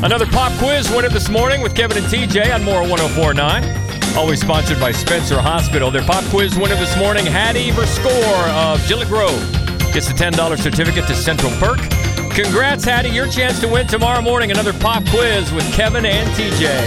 Another pop quiz winner this morning with Kevin and TJ on More 104.9. Always sponsored by Spencer Hospital. Their pop quiz winner this morning, Hattie Verscore of Gillett Grove, gets a $10 certificate to Central Perk. Congrats, Hattie. Your chance to win tomorrow morning another pop quiz with Kevin and TJ.